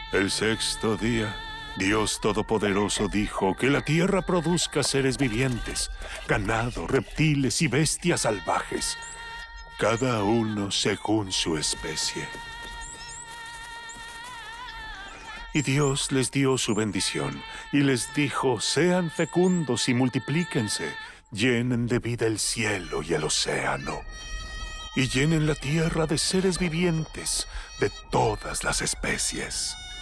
El sexto día, Dios Todopoderoso dijo que la tierra produzca seres vivientes, ganado, reptiles y bestias salvajes, cada uno según su especie. Y Dios les dio su bendición y les dijo: sean fecundos y multiplíquense, llenen de vida el cielo y el océano, y llenen la tierra de seres vivientes de todas las especies.